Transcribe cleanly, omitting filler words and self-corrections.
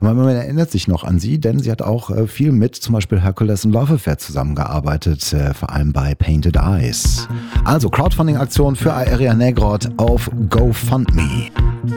Aber man erinnert sich noch an sie, denn sie hat auch viel mit zum Beispiel Hercules und Love Affair zusammengearbeitet, vor allem bei Painted Eyes. Also Crowdfunding-Aktion für Aéria Negrot auf GoFundMe.